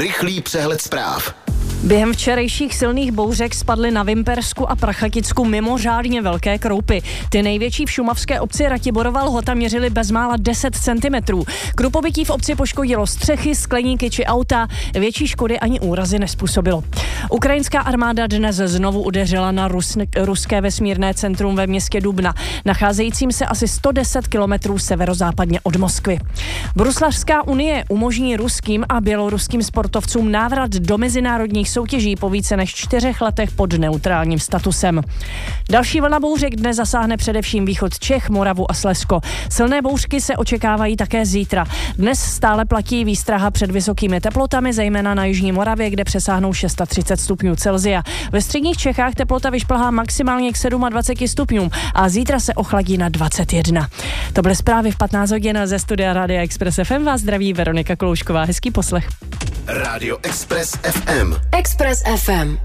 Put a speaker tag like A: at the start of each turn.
A: Rychlý přehled zpráv.
B: Během včerejších silných bouřek spadly na Vimpersku a Prachaticku mimořádně velké kroupy. Ty největší v šumavské obci Ratiborova Lhota měřily bezmála 10 cm. Krupobytí v obci poškodilo střechy, skleníky či auta. Větší škody ani úrazy nezpůsobilo. Ukrajinská armáda dnes znovu udeřila na ruské vesmírné centrum ve městě Dubna, nacházejícím se asi 110 kilometrů severozápadně od Moskvy. Bruslařská unie umožní ruským a běloruským sportovcům návrat do mezinárodních soutěží po více než 4 letech pod neutrálním statusem. Další vlna bouřek dnes zasáhne především východ Čech, Moravu a Slezsko. Silné bouřky se očekávají také zítra. Dnes stále platí výstraha před vysokými teplotami, zejména na jižní Moravě, kde přesáhnou 630 stupňů Celsia. Ve středních Čechách teplota vyšplhá maximálně k 27 stupňům a zítra se ochladí na 21. To byly zprávy v 15 hodin ze studia Rádia Express FM. Vás zdraví Veronika Kloušková. Hezký poslech.
A: Rádio Express FM.
C: Express FM.